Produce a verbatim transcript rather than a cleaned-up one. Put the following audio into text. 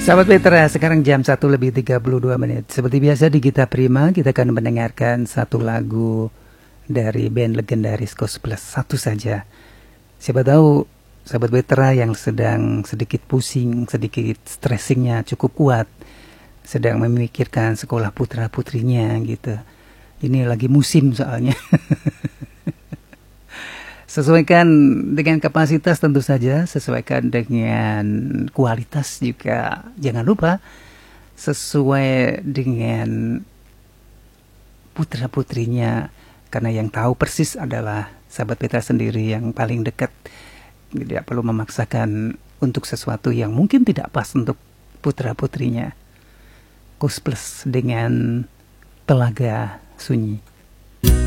Sahabat Petra, sekarang jam satu lebih tiga puluh dua menit. Seperti biasa di Gita Prima, kita akan mendengarkan satu lagu dari band legendaris Ghost Plus, satu saja. Siapa tahu sahabat Petra yang sedang sedikit pusing, sedikit stressingnya cukup kuat, sedang memikirkan sekolah putra-putrinya gitu. Ini lagi musim soalnya. Sesuaikan dengan kapasitas tentu saja, sesuaikan dengan kualitas juga. Jangan lupa sesuai dengan putra-putrinya, karena yang tahu persis adalah sahabat Petra sendiri yang paling dekat. Tidak perlu memaksakan untuk sesuatu yang mungkin tidak pas untuk putra-putrinya. Ghost Plus dengan Telaga Sunyi.